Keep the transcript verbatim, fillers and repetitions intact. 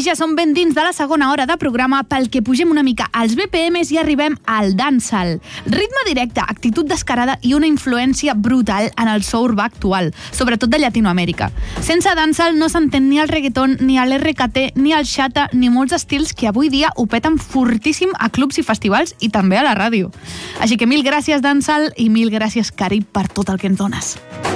ja som ben dins de la segona hora de programa, pel que pugem una mica als B P Ms i arribem al dancehall. Ritme directe, actitud descarada i una influència brutal en el so urbà actual, sobretot de Llatinoamèrica. Sense dancehall no s'entén ni el reggaeton, ni l'R K T, ni el xata, ni molts estils que avui dia ho peten fortíssim a clubs i festivals i també a la ràdio. Així que mil gràcies, dancehall, i mil gràcies, Carib, per tot el que ens dones.